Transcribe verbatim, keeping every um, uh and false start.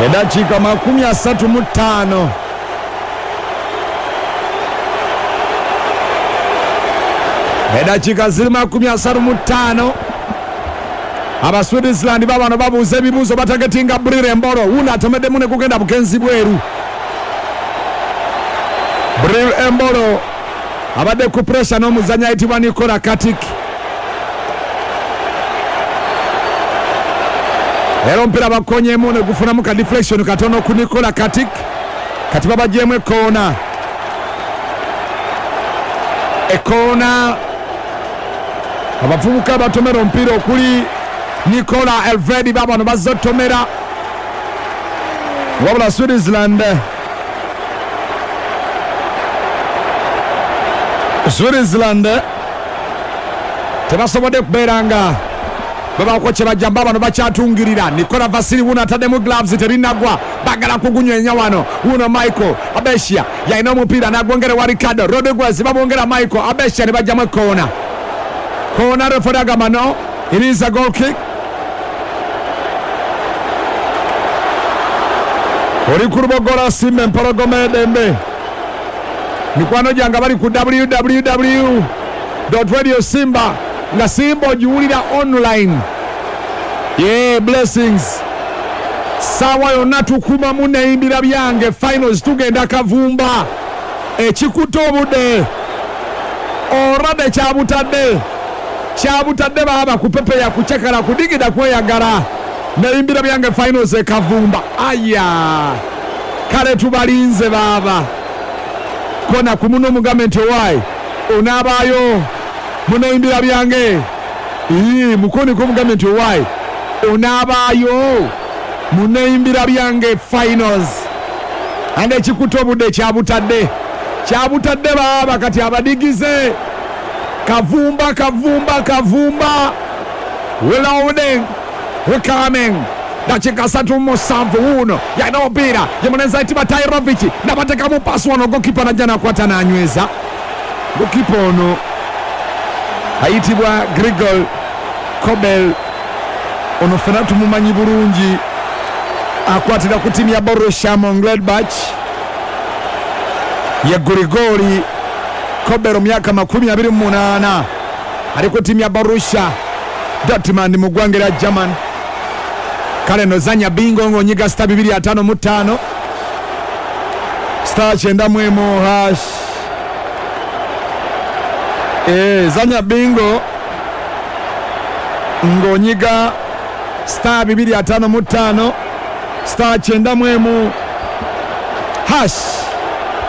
edakika makumi asatu mu ttaano edakika ziri makumi asatu mu ttaano aba Switzerland babano babuuza ebibuuzo batagetinga Bril Embolo wuno atomeddemu ne kugenda bugenzi bweru. Bril Embolo abadde ku pressure n'omuzannyi ayitibwa Nikola Katic. Era omupiira bakonyemu ne gufunamu ka deflection katono ku Nikola Katic kati babagyemu ekoona ekoona abavubuka batomera omupiira okuli Nikola Elvedi babano bazotomera wabula Switzerland Switzerland tebasobodde kubeera nga babako kye bajja babano bakyatungirira. Nikola Vasili wuno ataddemu gloves terinagwa bagala kugunywenya wano wuno Michael Abeshia yalina omupiira nagwongere wa Ricardo Rodriguez babongera Michael Abeshia ne bajjamu ekoona koona referee agamba no, it is a goal kick. Oli kurubogola Simba Empologoma Dembe mikwano gyanga bali ku w w w dot radio simba nga Simba ogiwulira online. Yeah, blessings sawa yonna tukumamu neyimbira byange finals tugenda Kavumba ekikuta obudde orade kyabutadde kyabutadde baba kupepe ya kuchekala kudigida kweyagala neyimbira byange finals e Kavumba. Aya kale tubalinze baba kona kumuno mugamenti owai onabayo muneyimbira byange ii mukoni ko mugamenti owai onabayo muneyimbira byange finals ande ekikuta obudde kyabutadde kyabutadde baba kati abadigize Kavumba Kavumba Kavumba weloading coming dakika satu musanvu wuno yaina omupiira yemuneza itiba Tairovic nabateka mu pass wano gokipa najja nakwata nanyweza gokipa ono ayitibwa Grigol Kobel ono fena tumumanyi bulungi akwatira ku timu ya Borussia Mönchengladbach ya Grigoli Kobel myaka makumi abiri mu munaana ali ku timu ya Borussia Dortmund mu ggwanga lya German. Kale no zanya bingo ngonyiga star bibiri atano mu ttaano star kyenda mu emu hash eh zanya bingo ngonyiga star bibiri atano mu ttaano star kyenda mu emu hash